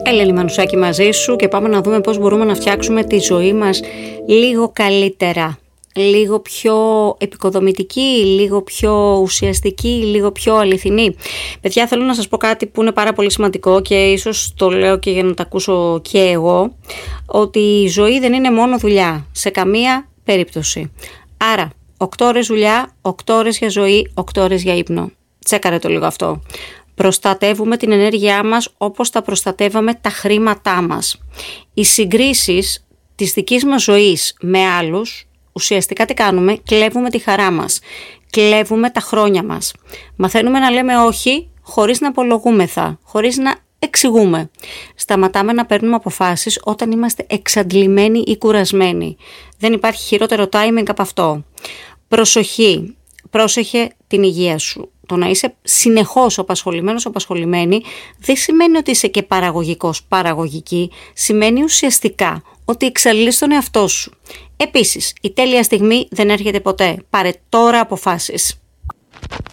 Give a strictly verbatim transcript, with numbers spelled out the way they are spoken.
Ελένη Μανουσάκη μαζί σου και πάμε να δούμε πώς μπορούμε να φτιάξουμε τη ζωή μας λίγο καλύτερα, λίγο πιο επικοδομητική, λίγο πιο ουσιαστική, λίγο πιο αληθινή. Παιδιά, θέλω να σας πω κάτι που είναι πάρα πολύ σημαντικό και ίσως το λέω και για να το ακούσω και εγώ, ότι η ζωή δεν είναι μόνο δουλειά, σε καμία περίπτωση. Άρα, οκτώ ώρες δουλειά, οκτώ ώρες για ζωή, οκτώ ώρες για ύπνο. Τσέκαρε το λίγο αυτό. Προστατεύουμε την ενέργειά μας όπως τα προστατεύαμε τα χρήματά μας. Οι συγκρίσεις της δικής μας ζωής με άλλους, ουσιαστικά τι κάνουμε? Κλέβουμε τη χαρά μας, κλέβουμε τα χρόνια μας. Μαθαίνουμε να λέμε όχι χωρίς να απολογούμεθα, χωρίς να εξηγούμε. Σταματάμε να παίρνουμε αποφάσεις όταν είμαστε εξαντλημένοι ή κουρασμένοι. Δεν υπάρχει χειρότερο timing από αυτό. Προσοχή, πρόσεχε την υγεία σου. Το να είσαι συνεχώς απασχολημένος, απασχολημένη, δεν σημαίνει ότι είσαι και παραγωγικός, παραγωγική. Σημαίνει ουσιαστικά ότι εξαντλείς τον εαυτό σου. Επίσης, η τέλεια στιγμή δεν έρχεται ποτέ. Πάρε τώρα αποφάσεις.